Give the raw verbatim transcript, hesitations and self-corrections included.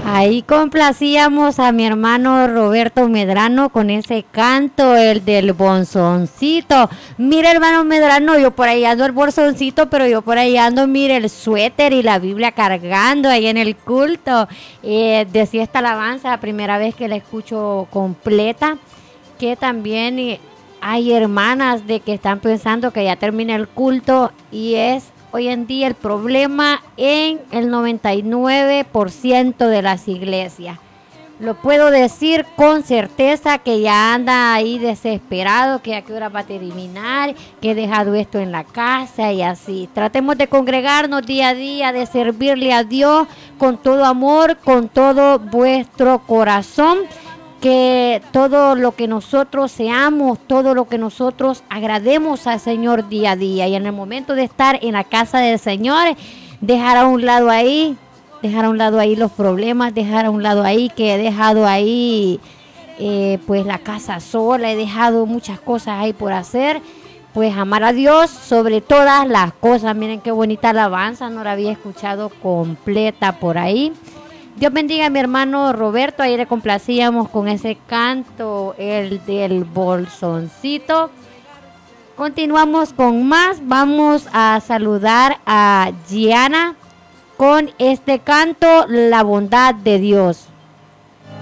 Ahí complacíamos a mi hermano Roberto Medrano con ese canto, el del bolsoncito. Mire, hermano Medrano, yo por ahí ando el bolsoncito, pero yo por ahí ando, mire, el suéter y la Biblia cargando ahí en el culto. Eh, decía esta alabanza, la primera vez que la escucho completa, que también eh, hay hermanas de que están pensando que ya termina el culto y es hoy en día el problema en el noventa y nueve por ciento de las iglesias. Lo puedo decir con certeza que ya anda ahí desesperado, que a qué hora va a terminar, que he dejado esto en la casa y así. Tratemos de congregarnos día a día, de servirle a Dios con todo amor, con todo vuestro corazón. Que todo lo que nosotros seamos, todo lo que nosotros agrademos al Señor día a día. Y en el momento de estar en la casa del Señor, dejar a un lado ahí, dejar a un lado ahí los problemas, dejar a un lado ahí que he dejado ahí eh, pues la casa sola, he dejado muchas cosas ahí por hacer. Pues amar a Dios sobre todas las cosas. Miren qué bonita alabanza, no la había escuchado completa por ahí. Dios bendiga a mi hermano Roberto, ahí le complacíamos con ese canto, el del bolsoncito. Continuamos con más, vamos a saludar a Gianna con este canto, La bondad de Dios.